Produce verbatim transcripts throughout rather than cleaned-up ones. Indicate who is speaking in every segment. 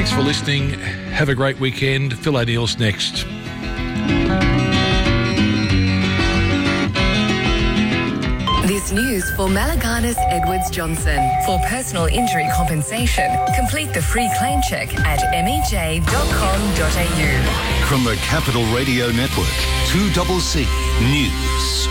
Speaker 1: Thanks for listening. Have a great weekend. Phil O'Neill's next.
Speaker 2: This news for Malagana's Edwards Johnson. For personal injury compensation, complete the free claim check at m e j dot com dot a u.
Speaker 3: From the Capital Radio Network, two C C News.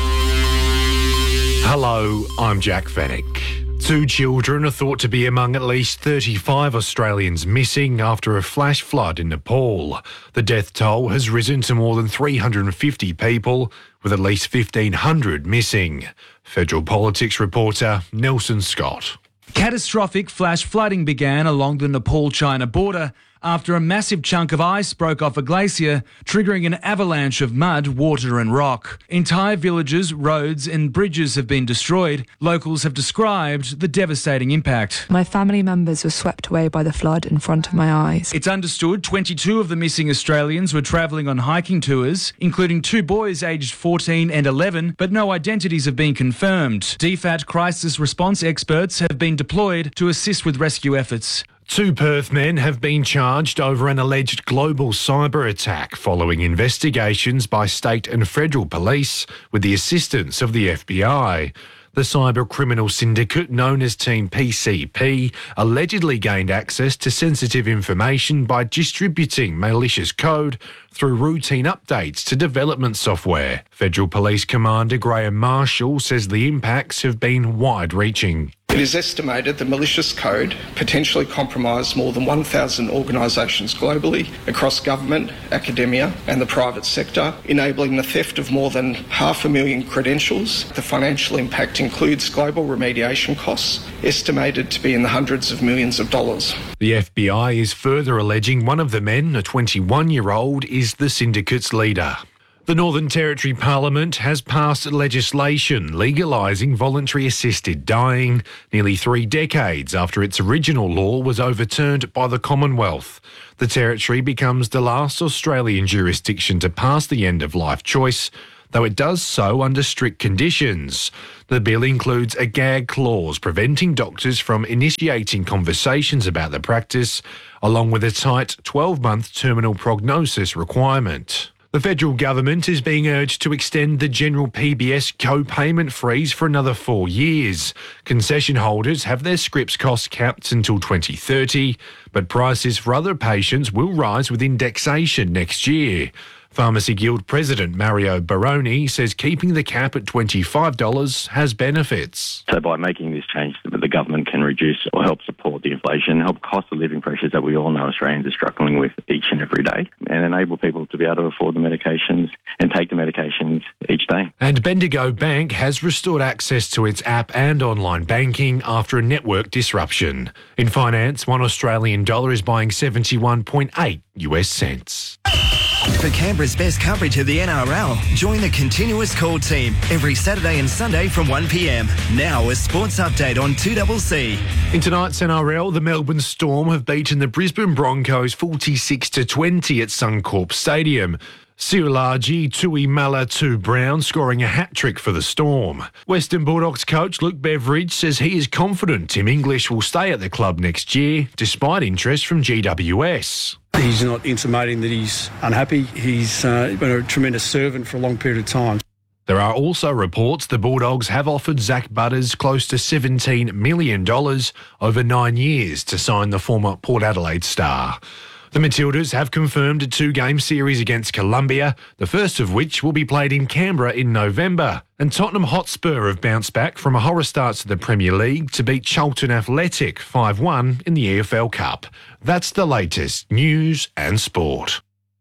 Speaker 4: Hello, I'm Jack Fennick. Two children are thought to be among at least thirty-five Australians missing after a flash flood in Nepal. The death toll has risen to more than three hundred fifty people, with at least fifteen hundred missing. Federal Politics reporter Nelson Scott.
Speaker 5: Catastrophic flash flooding began along the Nepal-China border after a massive chunk of ice broke off a glacier, triggering an avalanche of mud, water and rock. Entire villages, roads and bridges have been destroyed. Locals have described the devastating impact.
Speaker 6: My family members were swept away by the flood in front of my eyes.
Speaker 5: It's understood twenty-two of the missing Australians were travelling on hiking tours, including two boys aged fourteen and eleven, but no identities have been confirmed. D FAT crisis response experts have been deployed to assist with rescue efforts.
Speaker 4: Two Perth men have been charged over an alleged global cyber attack following investigations by state and federal police with the assistance of the F B I. The cyber criminal syndicate known as Team P C P allegedly gained access to sensitive information by distributing malicious code through routine updates to development software. Federal Police Commander Graham Marshall says the impacts have been wide-reaching.
Speaker 7: It is estimated that malicious code potentially compromised more than one thousand organisations globally across government, academia and the private sector, enabling the theft of more than half a million credentials. The financial impact includes global remediation costs, estimated to be in the hundreds of millions of dollars.
Speaker 4: The F B I is further alleging one of the men, a twenty-one-year-old, is the syndicate's leader. The Northern Territory Parliament has passed legislation legalising voluntary assisted dying nearly three decades after its original law was overturned by the Commonwealth. The Territory becomes the last Australian jurisdiction to pass the end-of-life choice, though it does so under strict conditions. The bill includes a gag clause preventing doctors from initiating conversations about the practice, along with a tight twelve-month terminal prognosis requirement. The federal government is being urged to extend the general P B S co-payment freeze for another four years. Concession holders have their scripts costs capped until twenty thirty, but prices for other patients will rise with indexation next year. Pharmacy Guild President Mario Baroni says keeping the cap at twenty-five dollars has benefits.
Speaker 8: So by making this change, the government can reduce or help support the inflation, help cost of living pressures that we all know Australians are struggling with each and every day, and enable people to be able to afford the medications and take the medications each day.
Speaker 4: And Bendigo Bank has restored access to its app and online banking after a network disruption. In finance, one Australian dollar is buying seventy-one point eight U S cents.
Speaker 9: For Canberra's best coverage of the N R L, join the Continuous Call team every Saturday and Sunday from one p m. Now a sports update on two C C.
Speaker 4: In tonight's N R L, the Melbourne Storm have beaten the Brisbane Broncos forty-six to twenty at Suncorp Stadium. Siulagi Tuimala Brown scoring a hat-trick for the Storm. Western Bulldogs coach Luke Beveridge says he is confident Tim English will stay at the club next year, despite interest from G W S.
Speaker 10: He's not intimating that he's unhappy. He's uh, been a tremendous servant for a long period of time.
Speaker 4: There are also reports the Bulldogs have offered Zach Butters close to seventeen million dollars over nine years to sign the former Port Adelaide star. The Matildas have confirmed a two-game series against Columbia, the first of which will be played in Canberra in November. And Tottenham Hotspur have bounced back from a horror start to the Premier League to beat Charlton Athletic five one in the E F L Cup. That's the latest news and sport.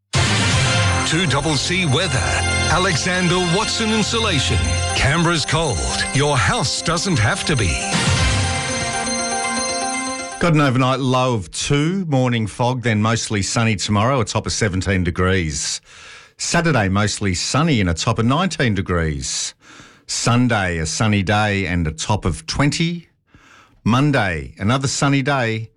Speaker 3: two C C weather. Alexander Watson Insulation. Canberra's cold. Your house doesn't have to be.
Speaker 11: Got an overnight low of two, morning fog, then mostly sunny tomorrow, a top of seventeen degrees. Saturday, mostly sunny and a top of nineteen degrees. Sunday, a sunny day and a top of twenty. Monday, another sunny day,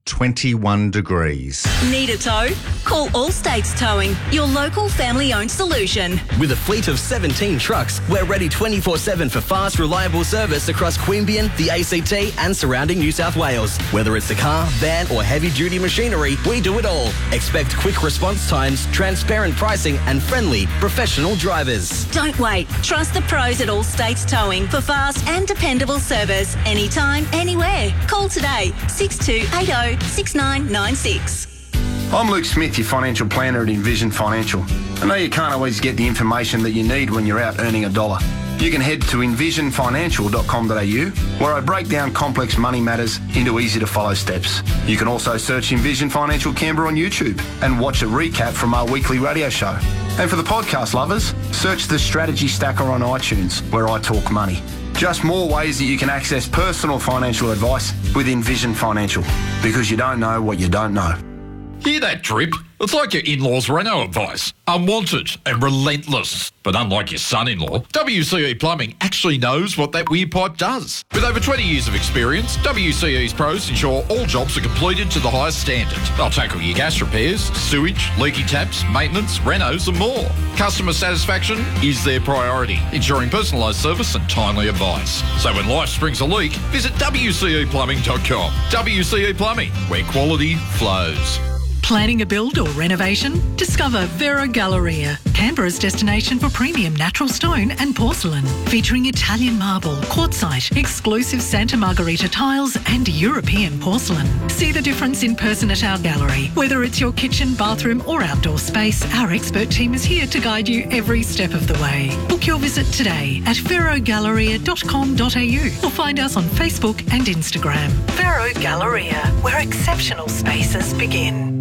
Speaker 11: twenty-one degrees.
Speaker 12: Need a tow? Call All States Towing, your local family-owned solution.
Speaker 13: With a fleet of seventeen trucks, we're ready twenty-four seven for fast, reliable service across Queanbeyan, the A C T and surrounding New South Wales. Whether it's a car, van or heavy-duty machinery, we do it all. Expect quick response times, transparent pricing and friendly, professional drivers.
Speaker 12: Don't wait. Trust the pros at All States Towing for fast and dependable service. Anytime, anywhere. Call today, six two eight zero, six nine nine six.
Speaker 14: I'm Luke Smith, your financial planner at Envision Financial. I know you can't always get the information that you need when you're out earning a dollar. You can head to envision financial dot com dot a u, where I break down complex money matters into easy-to-follow steps. You can also search Envision Financial Canberra on YouTube and watch a recap from our weekly radio show. And for the podcast lovers, search the Strategy Stacker on iTunes, where I talk money. Just more ways that you can access personal financial advice with Envision Financial, because you don't know what you don't know.
Speaker 15: Hear that drip? It's like your in-laws' reno advice. Unwanted and relentless. But unlike your son-in-law, W C E Plumbing actually knows what that weird pipe does. With over twenty years of experience, W C E's pros ensure all jobs are completed to the highest standard. They'll tackle your gas repairs, sewage, leaky taps, maintenance, renos and more. Customer satisfaction is their priority, ensuring personalised service and timely advice. So when life springs a leak, visit w c e plumbing dot com. W C E Plumbing, where quality flows.
Speaker 16: Planning a build or renovation? Discover Vero Galleria, Canberra's destination for premium natural stone and porcelain, featuring Italian marble, quartzite, exclusive Santa Margherita tiles and European porcelain. See the difference in person at our gallery. Whether it's your kitchen, bathroom or outdoor space, our expert team is here to guide you every step of the way. Book your visit today at vero galleria dot com dot a u or find us on Facebook and Instagram. Vero Galleria, where exceptional spaces begin.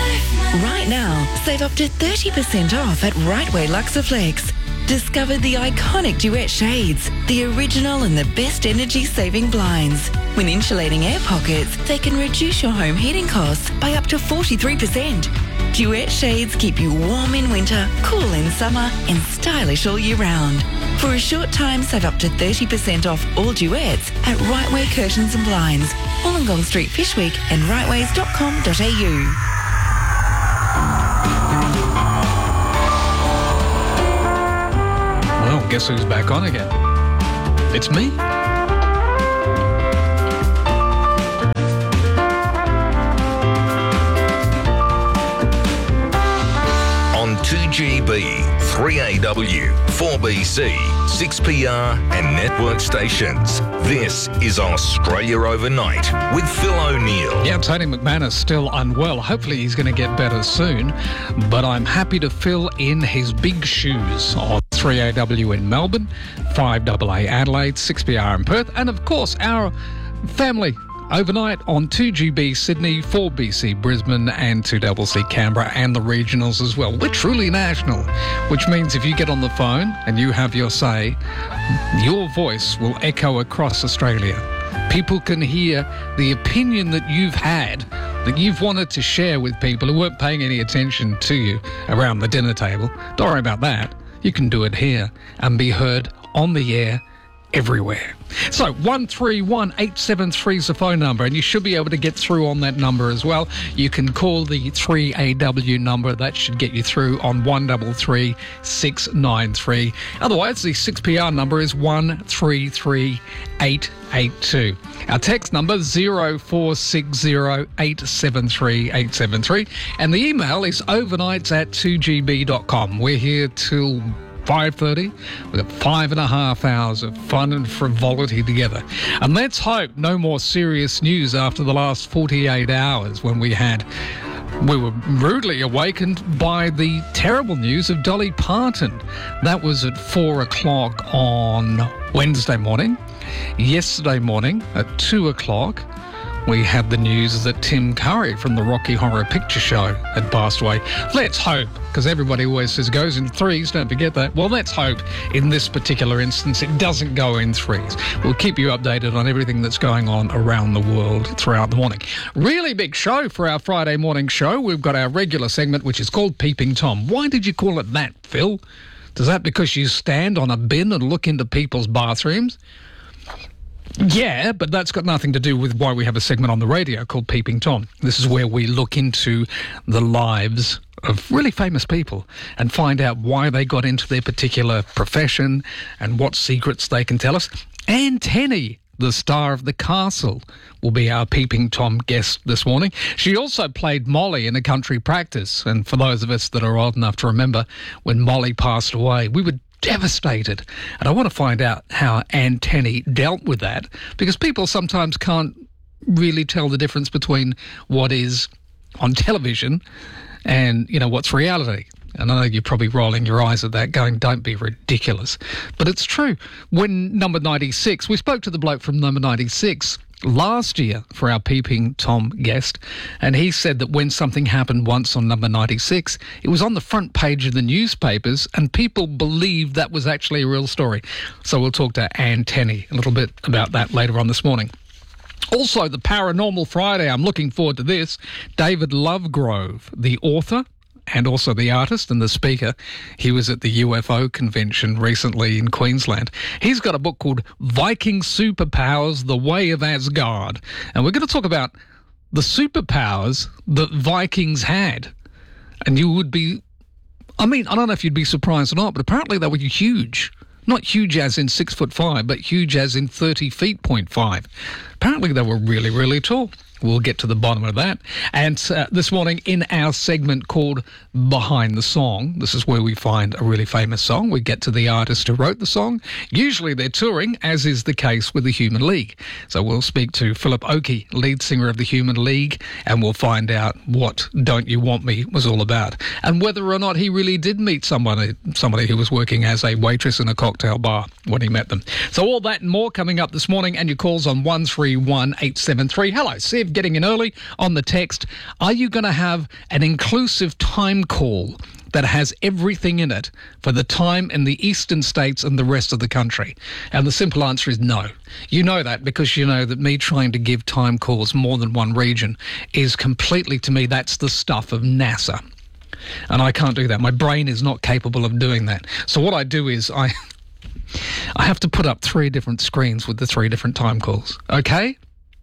Speaker 2: Right now, save up to thirty percent off at Rightway Luxaflex. Discover the iconic Duet shades, the original and the best energy-saving blinds. When insulating air pockets, they can reduce your home heating costs by up to forty-three percent. Duet shades keep you warm in winter, cool in summer and stylish all year round. For a short time, save up to thirty percent off all Duets at Rightway Curtains and Blinds, Wollongong Street, Fishwick and rightways dot com dot a u.
Speaker 1: Well, guess who's back on again? It's me.
Speaker 17: On two G B, three A W, four B C, six P R and network stations. This is Australia Overnight with Phil O'Neill.
Speaker 1: Yeah, Tony McManus still unwell. Hopefully he's going to get better soon. But I'm happy to fill in his big shoes on three A W in Melbourne, five A A Adelaide, six P R in Perth, and of course our family overnight on two G B Sydney, four B C Brisbane and two C C Canberra and the regionals as well. We're truly national, which means if you get on the phone and you have your say, your voice will echo across Australia. People can hear the opinion that you've had, that you've wanted to share with people who weren't paying any attention to you around the dinner table. Don't worry about that. You can do it here and be heard on the air everywhere. So one three one eight seven three is the phone number, and you should be able to get through on that number as well. You can call the three A W number. That should get you through on one three three six nine three. Otherwise, the six P R number is one three three eight eight two. Our text number zero four six zero eight seven three eight seven three, and the email is overnights at two g b dot com. We're here till five thirty. We've got five and a half hours of fun and frivolity together. And let's hope no more serious news after the last forty-eight hours when we had we were rudely awakened by the terrible news of Dolly Parton. That was at four o'clock on Wednesday morning. Yesterday morning at two o'clock, we had the news that Tim Curry from the Rocky Horror Picture Show had passed away. Let's hope, because everybody always says goes in threes, don't forget that. Well, let's hope in this particular instance it doesn't go in threes. We'll keep you updated on everything that's going on around the world throughout the morning. Really big show for our Friday morning show. We've got our regular segment, which is called Peeping Tom. Why did you call it that, Phil? Is that because you stand on a bin and look into people's bathrooms? Yeah, but that's got nothing to do with why we have a segment on the radio called Peeping Tom. This is where we look into the lives of really famous people and find out why they got into their particular profession and what secrets they can tell us. Anne Tenney, the star of The Castle, will be our Peeping Tom guest this morning. She also played Molly in A Country Practice, and for those of us that are old enough to remember when Molly passed away, we were devastated. And I want to find out how Anne Tenney dealt with that, because people sometimes can't really tell the difference between what is on television and, you know, what's reality. And I know you're probably rolling your eyes at that, going, don't be ridiculous. But it's true. When Number ninety-six, we spoke to the bloke from Number ninety-six last year for our Peeping Tom guest, and he said that when something happened once on Number ninety-six, it was on the front page of the newspapers, and people believed that was actually a real story. So we'll talk to Anne Tenney a little bit about that later on this morning. Also, the Paranormal Friday, I'm looking forward to this. David Lovegrove, the author and also the artist and the speaker, he was at the U F O convention recently in Queensland. He's got a book called Viking Superpowers, The Way of Asgard. And we're going to talk about the superpowers that Vikings had. And you would be, I mean, I don't know if you'd be surprised or not, but apparently they were huge. Not huge as in six foot five, but huge as in thirty feet point five. Apparently they were really, really tall. We'll get to the bottom of that. And uh, this morning in our segment called Behind the Song, this is where we find a really famous song. We get to the artist who wrote the song. Usually they're touring, as is the case with the Human League. So we'll speak to Philip Oakey, lead singer of the Human League, and we'll find out what Don't You Want Me was all about, and whether or not he really did meet somebody, somebody who was working as a waitress in a cocktail bar when he met them. So all that and more coming up this morning, and your calls on one three one eight seven three. Hello, Sev, getting in early on the text. Are you going to have an inclusive time call that has everything in it for the time in the eastern states and the rest of the country? And the simple answer is no. You know that because you know that me trying to give time calls more than one region is completely, to me, that's the stuff of NASA. And I can't do that. My brain is not capable of doing that. So what I do is I, I have to put up three different screens with the three different time calls. Okay?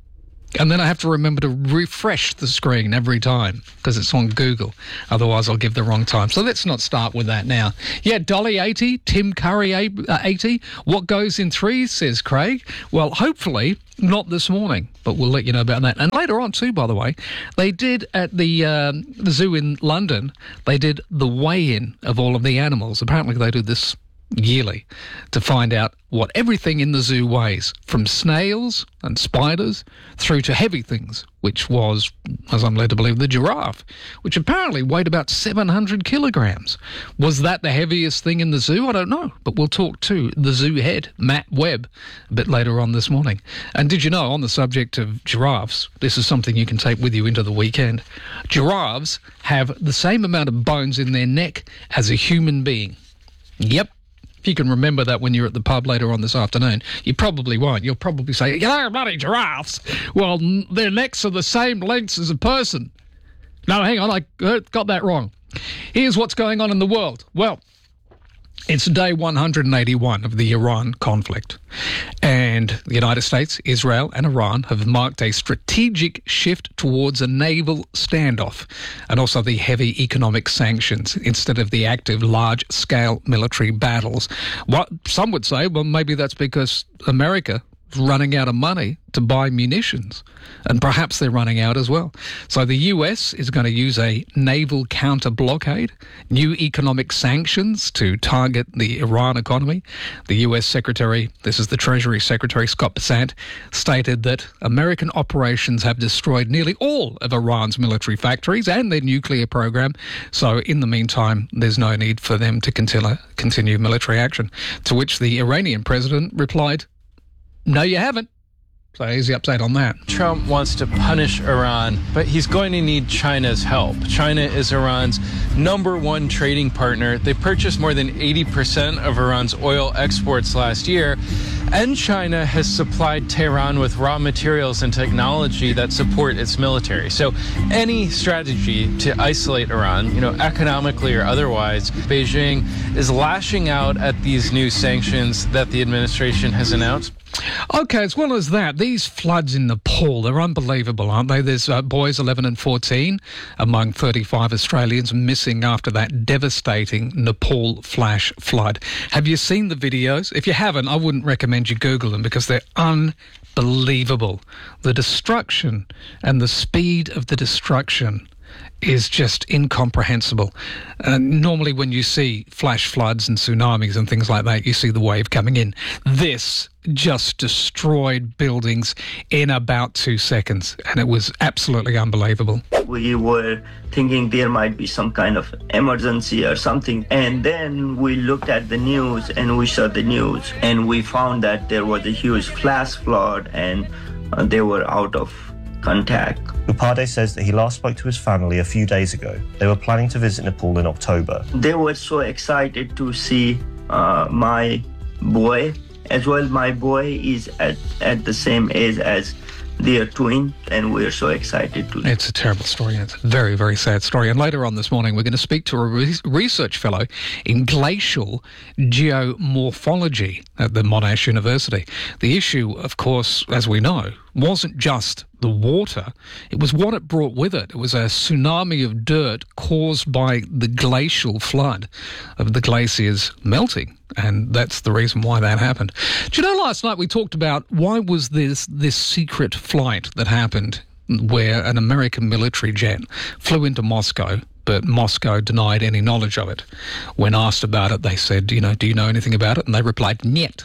Speaker 1: And then I have to remember to refresh the screen every time because it's on Google. Otherwise, I'll give the wrong time. So let's not start with that now. Yeah, Dolly eighty, Tim Curry eighty. What goes in threes, says Craig. Well, hopefully not this morning, but we'll let you know about that. And later on too, by the way, they did at the, um, the zoo in London, they did the weigh-in of all of the animals. Apparently they do this yearly to find out what everything in the zoo weighs, from snails and spiders through to heavy things, which was, as I'm led to believe, the giraffe, which apparently weighed about seven hundred kilograms. Was that the heaviest thing in the zoo? I don't know, but we'll talk to the zoo head, Matt Webb, a bit later on this morning. And did you know, on the subject of giraffes, this is something you can take with you into the weekend, giraffes have the same amount of bones in their neck as a human being. Yep. If you can remember that when you're at the pub later on this afternoon, you probably won't. You'll probably say, you know, bloody giraffes. Well, their necks are the same lengths as a person. No, hang on, I got that wrong. Here's what's going on in the world. Well, it's day one hundred eighty-one of the Iran conflict. And the United States, Israel and Iran have marked a strategic shift towards a naval standoff and also the heavy economic sanctions instead of the active large-scale military battles. What some would say, well, maybe that's because America is running out of money to buy munitions, and perhaps they're running out as well. So the U S is going to use a naval counter-blockade, new economic sanctions to target the Iran economy. The U S Secretary, this is the Treasury Secretary, Scott Bessent, stated that American operations have destroyed nearly all of Iran's military factories and their nuclear program. So in the meantime, there's no need for them to continue, continue military action. To which the Iranian president replied, no, you haven't. So here's the update on that.
Speaker 18: Trump wants to punish Iran, but he's going to need China's help. China is Iran's number one trading partner. They purchased more than eighty percent of Iran's oil exports last year, and China has supplied Tehran with raw materials and technology that support its military. So any strategy to isolate Iran, you know, economically or otherwise, Beijing is lashing out at these new sanctions that the administration has announced.
Speaker 1: Okay, as well as that, these floods in Nepal, they're unbelievable, aren't they? There's uh, boys eleven and fourteen among thirty-five Australians missing after that devastating Nepal flash flood. Have you seen the videos? If you haven't, I wouldn't recommend you Google them because they're unbelievable. The destruction and the speed of the destruction is just incomprehensible. Uh, normally when you see flash floods and tsunamis and things like that, you see the wave coming in. This just destroyed buildings in about two seconds, and it was absolutely unbelievable.
Speaker 19: We were thinking there might be some kind of emergency or something, and then we looked at the news and we saw the news and we found that there was a huge flash flood and uh, they were out of contact.
Speaker 20: Upade says that he last spoke to his family a few days ago. They were planning to visit Nepal in October.
Speaker 19: They were so excited to see uh, my boy. As well, my boy is at, at the same age as their twin, and we're so excited to...
Speaker 1: It's a terrible story. It's a very, very sad story. And later on this morning, we're going to speak to a re- research fellow in glacial geomorphology at the Monash University. The issue, of course, as we know, wasn't just the water. It was what it brought with it. It was a tsunami of dirt caused by the glacial flood of the glaciers melting. And that's the reason why that happened. Do you know, last night we talked about why was this this secret flight that happened where an American military jet flew into Moscow, but Moscow denied any knowledge of it. When asked about it, they said, you know, do you know anything about it? And they replied, "Niet."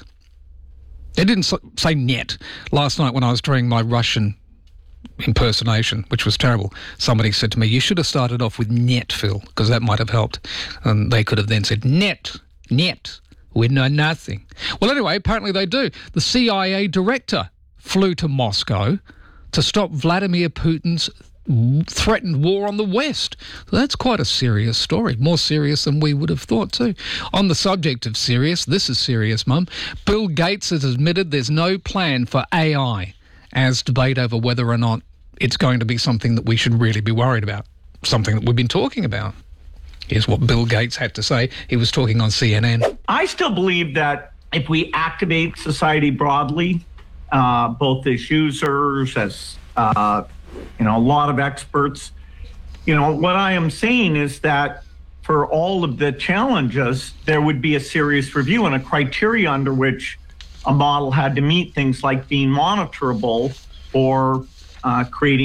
Speaker 1: They didn't say "niet." Last night when I was doing my Russian impersonation, which was terrible, somebody said to me, "You should have started off with "niet," Phil, because that might have helped." And they could have then said, "Niet, niet. We know nothing." Well, anyway, apparently they do. The C I A director flew to Moscow to stop Vladimir Putin's threatened war on the West. So that's quite a serious story, more serious than we would have thought too. On the subject of serious, this is serious, Mum. Bill Gates has admitted there's no plan for A I, as debate over whether or not it's going to be something that we should really be worried about, something that we've been talking about. Here's what Bill Gates had to say. He was talking on C N N.
Speaker 21: I still believe that if we activate society broadly, uh, both as users, as uh, you know, a lot of experts, you know, what I am saying is that for all of the challenges, there would be a serious review and a criteria under which a model had to meet, things like being monitorable or uh, creating